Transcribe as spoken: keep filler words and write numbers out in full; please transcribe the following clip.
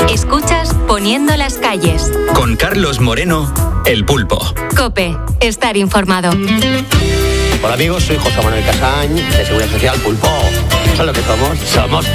Escuchas Poniendo las calles. Con Carlos Moreno, El Pulpo. COPE, estar informado. Hola amigos, soy José Manuel Casañ, de Seguridad Social Pulpo. ¿Sabes lo que somos? Somos